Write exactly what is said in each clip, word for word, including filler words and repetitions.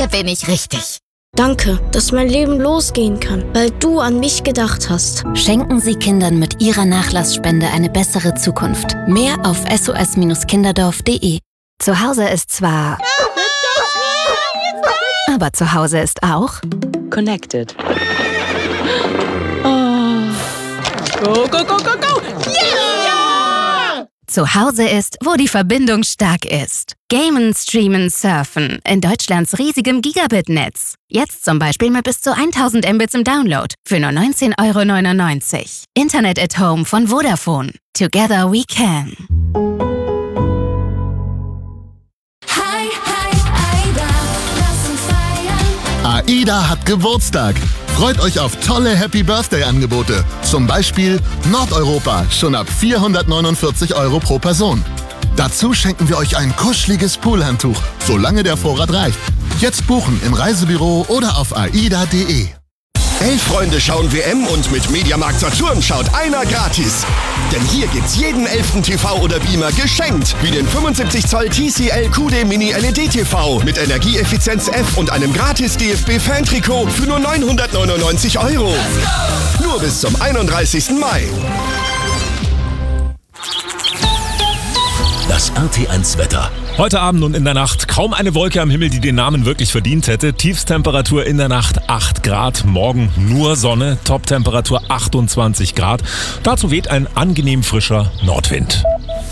Hier bin ich richtig. Danke, dass mein Leben losgehen kann, weil du an mich gedacht hast. Schenken Sie Kindern mit Ihrer Nachlassspende eine bessere Zukunft. Mehr auf s o s kinderdorf punkt de. Zu Hause ist zwar... aber zu Hause ist auch... Connected. Oh. Go, go, go, go, go! Yeah! Zu Hause ist, wo die Verbindung stark ist. Gamen, streamen, surfen. In Deutschlands riesigem Gigabit-Netz. Jetzt zum Beispiel mit bis zu tausend Mbits im Download. Für nur neunzehn Euro neunundneunzig. Internet at Home von Vodafone. Together we can. Hi, hi, Aida, lass uns feiern. AIDA hat Geburtstag. Freut euch auf tolle Happy-Birthday-Angebote. Zum Beispiel Nordeuropa, schon ab vierhundertneunundvierzig Euro pro Person. Dazu schenken wir euch ein kuscheliges Poolhandtuch, solange der Vorrat reicht. Jetzt buchen im Reisebüro oder auf aida punkt de. Elf Freunde schauen W M und mit Mediamarkt Saturn schaut einer gratis. Denn hier gibt's jeden elften T V oder Beamer geschenkt. Wie den fünfundsiebzig Zoll T C L Q D Mini L E D T V mit Energieeffizienz F und einem gratis D F B-Fan-Trikot für nur neunhundertneunundneunzig Euro. Nur bis zum einunddreißigsten Mai. Das R T eins Wetter. Heute Abend und in der Nacht kaum eine Wolke am Himmel, die den Namen wirklich verdient hätte. Tiefstemperatur in der Nacht acht Grad. Morgen nur Sonne. Toptemperatur achtundzwanzig Grad. Dazu weht ein angenehm frischer Nordwind.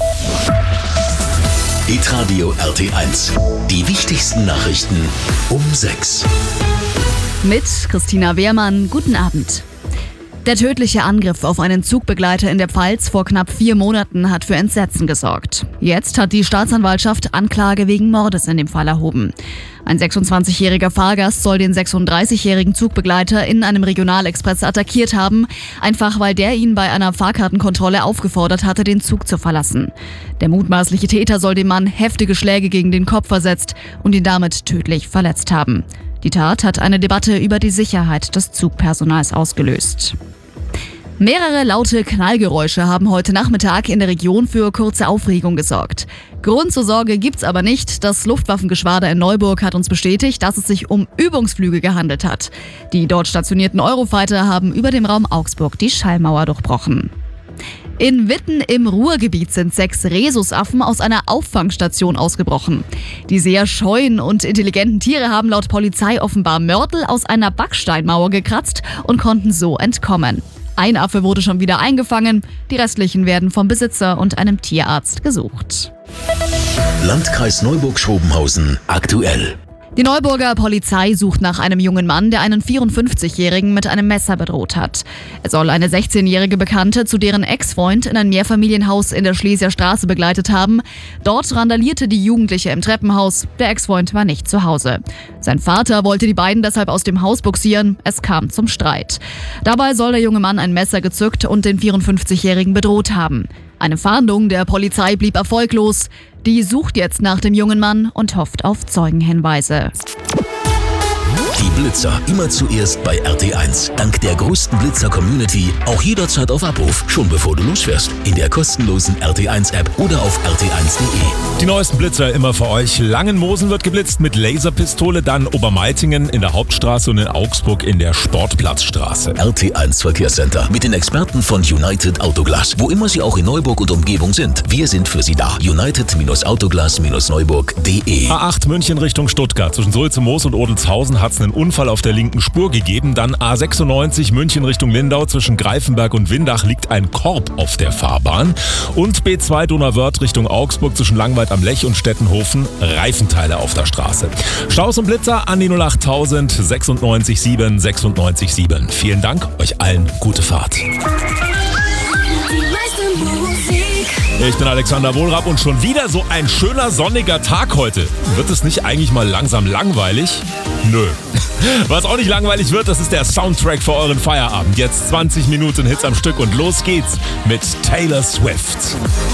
Hitradio R T eins. Die wichtigsten Nachrichten um sechs. Mit Christina Wehrmann. Guten Abend. Der tödliche Angriff auf einen Zugbegleiter in der Pfalz vor knapp vier Monaten hat für Entsetzen gesorgt. Jetzt hat die Staatsanwaltschaft Anklage wegen Mordes in dem Fall erhoben. Ein sechsundzwanzigjähriger Fahrgast soll den sechsunddreißigjährigen Zugbegleiter in einem Regionalexpress attackiert haben, einfach weil der ihn bei einer Fahrkartenkontrolle aufgefordert hatte, den Zug zu verlassen. Der mutmaßliche Täter soll dem Mann heftige Schläge gegen den Kopf versetzt und ihn damit tödlich verletzt haben. Die Tat hat eine Debatte über die Sicherheit des Zugpersonals ausgelöst. Mehrere laute Knallgeräusche haben heute Nachmittag in der Region für kurze Aufregung gesorgt. Grund zur Sorge gibt's aber nicht. Das Luftwaffengeschwader in Neuburg hat uns bestätigt, dass es sich um Übungsflüge gehandelt hat. Die dort stationierten Eurofighter haben über dem Raum Augsburg die Schallmauer durchbrochen. In Witten im Ruhrgebiet sind sechs Rhesusaffen aus einer Auffangstation ausgebrochen. Die sehr scheuen und intelligenten Tiere haben laut Polizei offenbar Mörtel aus einer Backsteinmauer gekratzt und konnten so entkommen. Ein Affe wurde schon wieder eingefangen, die restlichen werden vom Besitzer und einem Tierarzt gesucht. Landkreis Neuburg-Schrobenhausen aktuell. Die Neuburger Polizei sucht nach einem jungen Mann, der einen vierundfünfzigjährigen mit einem Messer bedroht hat. Er soll eine sechzehnjährige Bekannte zu deren Ex-Freund in ein Mehrfamilienhaus in der Schlesischer Straße begleitet haben. Dort randalierte die Jugendliche im Treppenhaus. Der Ex-Freund war nicht zu Hause. Sein Vater wollte die beiden deshalb aus dem Haus bugsieren. Es kam zum Streit. Dabei soll der junge Mann ein Messer gezückt und den vierundfünfzigjährigen bedroht haben. Eine Fahndung der Polizei blieb erfolglos. Die sucht jetzt nach dem jungen Mann und hofft auf Zeugenhinweise. Die Blitzer immer zuerst bei R T eins. Dank der größten Blitzer-Community auch jederzeit auf Abruf, schon bevor du losfährst. In der kostenlosen R T eins App oder auf r t eins punkt de. Die neuesten Blitzer immer für euch. Langenmosen wird geblitzt mit Laserpistole, dann Obermeitingen in der Hauptstraße und in Augsburg in der Sportplatzstraße. R T eins Verkehrscenter mit den Experten von United Autoglas. Wo immer sie auch in Neuburg und Umgebung sind, wir sind für sie da. United Autoglas Neuburg punkt de. A acht München Richtung Stuttgart. Zwischen Sulzemoos und Odelshausen hat es einen Unfall auf der linken Spur gegeben. Dann A sechsundneunzig München Richtung Lindau. Zwischen Greifenberg und Windach liegt ein Korb auf der Fahrbahn. Und B zwei Donauwörth Richtung Augsburg zwischen Langweid am Lech und Stettenhofen. Reifenteile auf der Straße. Staus und Blitzer an die null acht null null sechsundneunzig sieben sechsundneunzig sieben. Vielen Dank, euch allen gute Fahrt. Ich bin Alexander Wohlrapp und schon wieder so ein schöner sonniger Tag heute. Wird es nicht eigentlich mal langsam langweilig? Nö. Was auch nicht langweilig wird, das ist der Soundtrack für euren Feierabend. Jetzt zwanzig Minuten Hits am Stück und los geht's mit Taylor Swift.